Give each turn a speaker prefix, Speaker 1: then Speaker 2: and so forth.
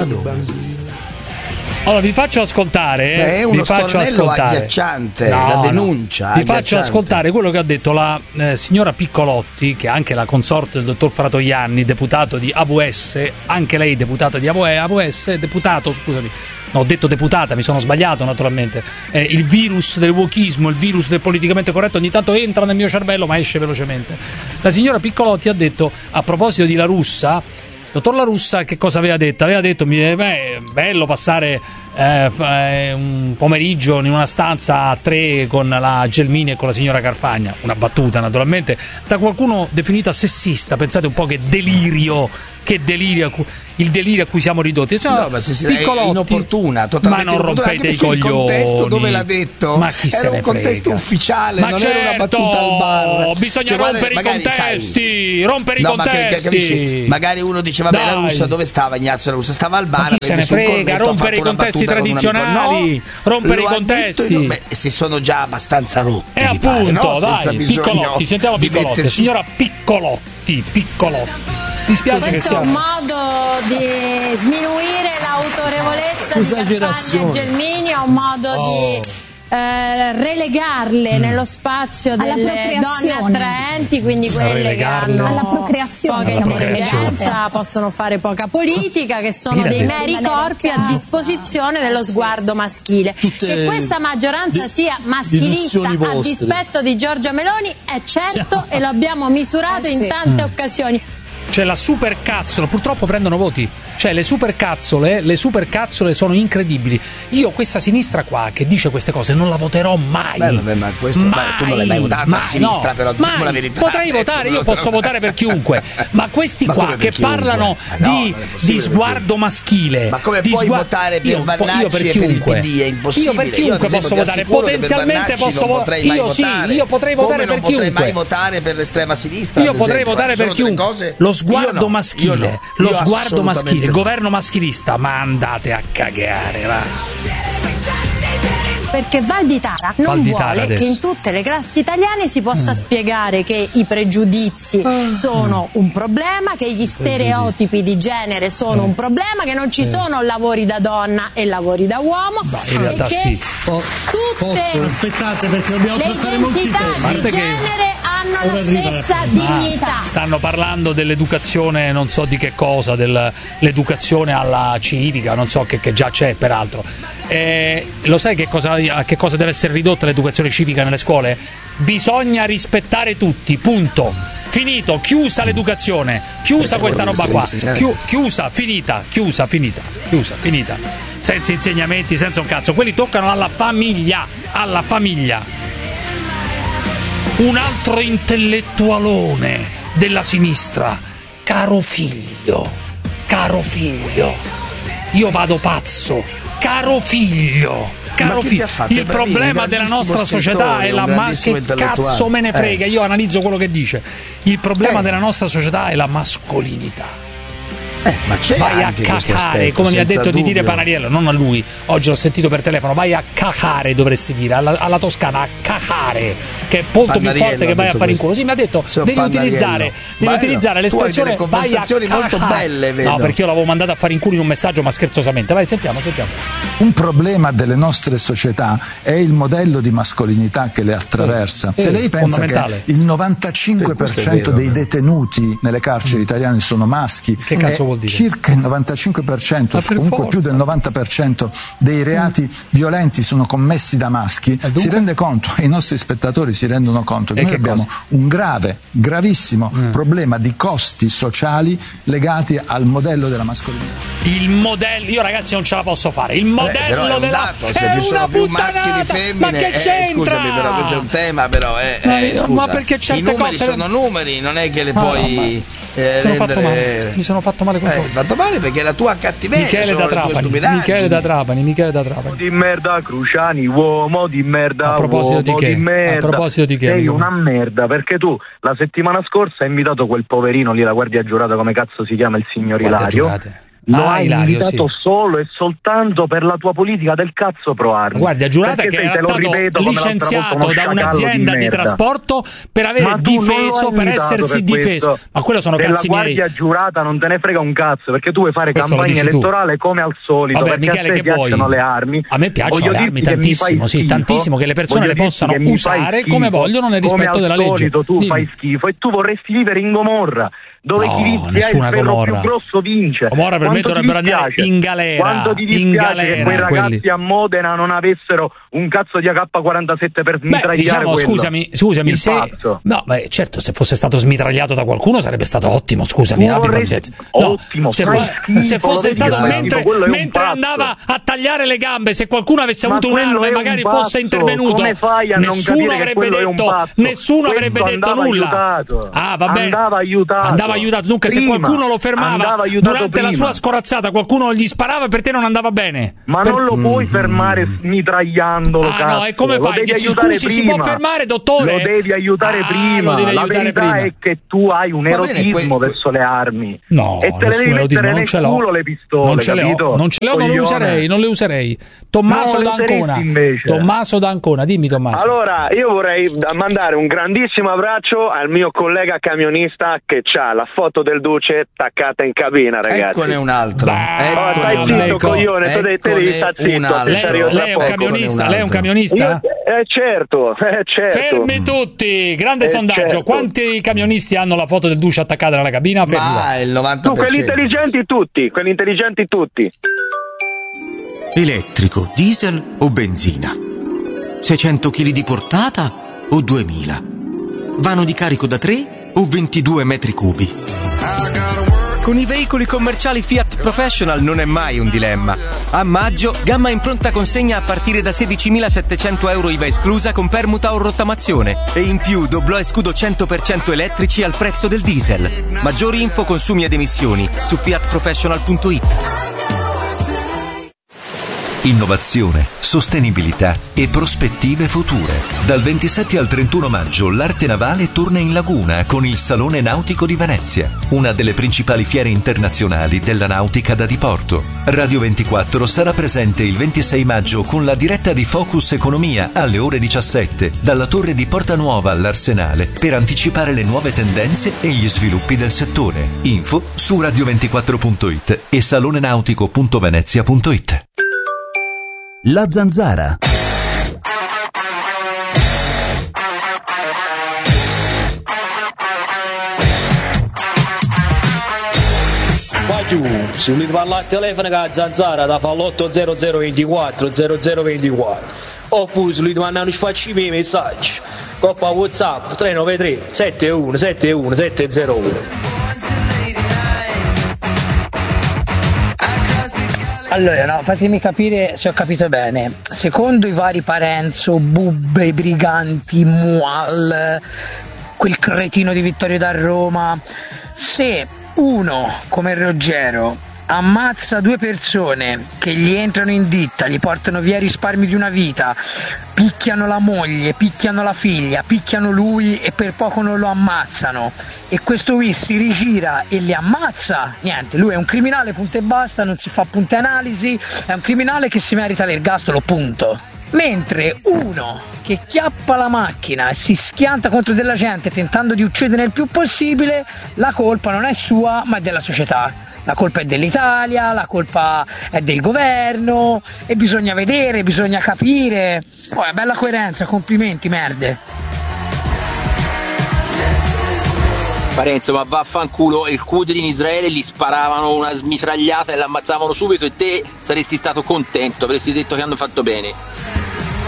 Speaker 1: Allora vi faccio ascoltare.
Speaker 2: È uno stornello agghiacciante, la denuncia.
Speaker 1: Vi faccio ascoltare quello che ha detto la signora Piccolotti, che è anche la consorte del dottor Fratoianni, deputato di AVS, anche lei deputata di AVS, deputato, scusami. No, ho detto deputata, mi sono sbagliato naturalmente. Il virus del wokismo, il virus del politicamente corretto ogni tanto entra nel mio cervello ma esce velocemente. La signora Piccolotti ha detto, a proposito di La Russa, dottor La Russa, che cosa aveva detto? Aveva detto, è bello passare un pomeriggio in una stanza a 3 con la Gelmini e con la signora Carfagna. Una battuta naturalmente, da qualcuno definita sessista. Pensate un po' che delirio, il delirio a cui siamo ridotti.
Speaker 2: No, ma se è inopportuna, totalmente
Speaker 1: ma non rompete i coglioni.
Speaker 2: Il contesto dove l'ha detto?
Speaker 1: Ma chi se ne frega?
Speaker 2: Era un contesto ufficiale,
Speaker 1: ma
Speaker 2: non
Speaker 1: certo,
Speaker 2: era una battuta al bar.
Speaker 1: Bisogna rompere i contesti, rompere i contesti.
Speaker 2: Capisci? Magari uno diceva, vabbè, La Russa dove stava? Ignazio La Russa stava al bar.
Speaker 1: Ma chi se ne frega? Rompere i contesti tradizionali, rompere i contesti.
Speaker 2: Si sono già abbastanza rotti.
Speaker 1: E appunto, dai, Piccolotti, sentiamo Piccolotti. Signora Piccolotti. Mi spiace che sia
Speaker 3: un modo di sminuire l'autorevolezza di Carfagna e Gelmini, è un modo di relegarle nello spazio delle donne attraenti, quindi quelle che hanno
Speaker 4: alla procreazione,
Speaker 3: poca intelligenza, possono fare poca politica, che sono dei meri corpi a disposizione dello sguardo maschile. Che questa maggioranza sia maschilista a dispetto di Giorgia Meloni è certo, e lo abbiamo misurato in tante occasioni.
Speaker 1: C'è la supercazzola, purtroppo prendono voti. Cioè le supercazzole sono incredibili. Io questa sinistra qua che dice queste cose non la voterò mai.
Speaker 2: Ma questo tu non l'hai mai votata a sinistra, no, però diciamo la verità.
Speaker 1: Potrei votare, io posso votare per chiunque. Ma questi qua che parlano di sguardo maschile.
Speaker 2: Ma come puoi votare per Vannacci e per il PD? È impossibile.
Speaker 1: Io per chiunque posso votare, potenzialmente posso votare. Io potrei votare per chiunque.
Speaker 2: Non potrei mai votare per l'estrema sinistra.
Speaker 1: Io potrei votare per chiunque. Lo sguardo maschile, lo sguardo maschile, il governo maschilista, ma andate a cagare, va.
Speaker 3: Perché Valditara non vuole
Speaker 1: adesso
Speaker 3: che in tutte le classi italiane si possa spiegare che i pregiudizi sono un problema, che gli stereotipi di genere sono un problema, che non ci sono lavori da donna e lavori da uomo,
Speaker 1: in realtà
Speaker 3: e che tutte
Speaker 5: aspettate, perché dobbiamo
Speaker 3: le identità di genere hanno la stessa dignità.
Speaker 1: Stanno parlando dell'educazione, non so di che cosa, dell'educazione alla civica, non so che già c'è peraltro. Lo sai a che cosa deve essere ridotta l'educazione civica nelle scuole? Bisogna rispettare tutti, punto. Finito, chiusa l'educazione, chiusa questa roba qua, chiusa, finita. Senza insegnamenti, senza un cazzo. Quelli toccano alla famiglia. Un altro intellettualone della sinistra, caro figlio, io vado pazzo, caro figlio. Il problema della nostra società è che cazzo me ne frega, io analizzo quello che dice. Il problema della nostra società è la mascolinità.
Speaker 2: Ma c'è
Speaker 1: vai a
Speaker 2: anche
Speaker 1: cacare, come mi ha detto di dire Panariello, non a lui, oggi l'ho sentito per telefono. Vai a cacare, dovresti dire alla toscana, a cacare, che è molto più forte che vai a fare in culo. Sì, mi ha detto devi utilizzare l'espressione vai a cacare.
Speaker 2: Molto belle, vedo.
Speaker 1: No, perché io l'avevo mandato a fare in culo in un messaggio, ma scherzosamente. Vai, sentiamo.
Speaker 6: Un problema delle nostre società è il modello di mascolinità che le attraversa. Se lei pensa che il 95% dei detenuti nelle carceri italiane sono maschi,
Speaker 1: che cazzo vuol dire?
Speaker 6: Circa il 95%, comunque più del 90% dei reati violenti sono commessi da maschi. Si rende conto, i nostri spettatori si rendono conto che noi abbiamo un gravissimo problema di costi sociali legati al modello della mascolinità.
Speaker 1: Il modello, io ragazzi non ce la posso fare. Il modello della
Speaker 2: se ci sono più maschi di femmine,
Speaker 1: ma che c'entra?
Speaker 2: Scusami, però questo è un tema, però
Speaker 1: ma perché certe
Speaker 2: i numeri
Speaker 1: cose
Speaker 2: sono numeri, non è che le puoi
Speaker 1: mi sono fatto male con
Speaker 2: hai fatto male perché la tua cattiveria sono le tue stupidaggini.
Speaker 1: Michele da Trapani.
Speaker 7: Di merda, Cruciani, uomo di merda.
Speaker 1: A proposito di che?
Speaker 7: A
Speaker 1: proposito di che?
Speaker 7: Sei una merda, perché tu la settimana scorsa hai invitato quel poverino lì, la guardia giurata, come cazzo si chiama, il signor Ilario. Lo hai invitato solo e soltanto per la tua politica del cazzo pro armi.
Speaker 1: Guardi, ha giurato che era stato licenziato da un'azienda di trasporto per avere difeso, per essersi difeso. Ma quello sono cazzi miei.
Speaker 7: La guardia giurata non te ne frega un cazzo, perché tu vuoi fare campagna elettorale come al solito.
Speaker 1: Vabbè,
Speaker 7: perché
Speaker 1: Michele,
Speaker 7: a te piacciono le armi.
Speaker 1: A me piacciono le armi tantissimo, sì, tantissimo, che le persone le possano usare come vogliono nel rispetto della legge.
Speaker 7: Tu fai schifo e tu vorresti vivere in Gomorra, dove chi ha il ferro più grosso vince.
Speaker 1: Gomorra per me dovrebbero andare in galera.
Speaker 7: Quanto ti dispiace che quei ragazzi a Modena non avessero un cazzo di AK-47 per smitragliare quello?
Speaker 1: Scusami, se certo, se fosse stato smitragliato da qualcuno sarebbe stato ottimo, scusami, abbi pazienza.
Speaker 7: Ottimo,
Speaker 1: se fosse stato mentre andava a tagliare le gambe, se qualcuno avesse avuto un'arma e magari fosse intervenuto, nessuno avrebbe detto nulla. Ah, va bene. Andava aiutato. Dunque, se qualcuno lo fermava durante la sua scorazzata, qualcuno gli sparava, per te non andava bene.
Speaker 7: Ma non lo puoi fermare smitragliandolo, cazzo.
Speaker 1: No, e come fai? Scusi, si può fermare, dottore?
Speaker 7: Lo devi aiutare prima. La verità è che tu hai un erotismo verso le armi.
Speaker 1: No,
Speaker 7: e te le devi mettere nel culo le pistole,
Speaker 1: non ce l'ho, non le userei. Tommaso D'Ancona, dimmi Tommaso.
Speaker 4: Allora, io vorrei mandare un grandissimo abbraccio al mio collega camionista che c'ha la foto del Duce attaccata in cabina, ragazzi.
Speaker 2: Eccone un'altra.
Speaker 4: Stai zitto, coglione, te devi stare zitto.
Speaker 1: Lei è un camionista?
Speaker 4: Certo.
Speaker 1: Fermi tutti, grande sondaggio.
Speaker 4: Certo.
Speaker 1: Quanti camionisti hanno la foto del Duce attaccata nella cabina?
Speaker 2: Il 90%.
Speaker 4: Quelli intelligenti tutti.
Speaker 5: Elettrico, diesel o benzina? 600 kg di portata o 2000? Vano di carico da 3 o 22 metri cubi? Con i veicoli commerciali Fiat Professional non è mai un dilemma. A maggio, gamma in pronta consegna a partire da 16.700 euro IVA esclusa con permuta o rottamazione. E in più doblò e scudo 100% elettrici al prezzo del diesel. Maggiori info, consumi ed emissioni su fiatprofessional.it.
Speaker 8: Innovazione, sostenibilità e prospettive future. Dal 27 al 31 maggio l'arte navale torna in laguna con il Salone Nautico di Venezia, una delle principali fiere internazionali della nautica da diporto. Radio 24 sarà presente il 26 maggio con la diretta di Focus Economia alle ore 17 dalla torre di Porta Nuova all'Arsenale per anticipare le nuove tendenze e gli sviluppi del settore. Info su radio24.it e salonenautico.venezia.it. La Zanzara.
Speaker 9: Se volete parlare al telefono con la Zanzara da fa l'80024 0024 oppure se volete mandare un sfacci miei messaggi coppa WhatsApp 393 71 71 701.
Speaker 10: Allora, no, fatemi capire se ho capito bene. Secondo i vari Parenzo, Bubbe, Briganti, Mual, quel cretino di Vittorio da Roma, se uno come Ruggero ammazza 2 persone che gli entrano in ditta, gli portano via i risparmi di una vita, picchiano la moglie, picchiano la figlia, picchiano lui e per poco non lo ammazzano, e questo qui si rigira e li ammazza, niente, lui è un criminale, punto e basta, non si fa punte analisi, è un criminale che si merita l'ergastolo, punto. Mentre uno che chiappa la macchina e si schianta contro della gente tentando di uccidere il più possibile, la colpa non è sua ma è della società. La colpa è dell'Italia, la colpa è del governo e bisogna vedere, bisogna capire. Oh, è bella coerenza, complimenti, merde.
Speaker 11: Parenzo, ma vaffanculo, il Qudri in Israele gli sparavano una smitragliata e l'ammazzavano subito e te saresti stato contento, avresti detto che hanno fatto bene.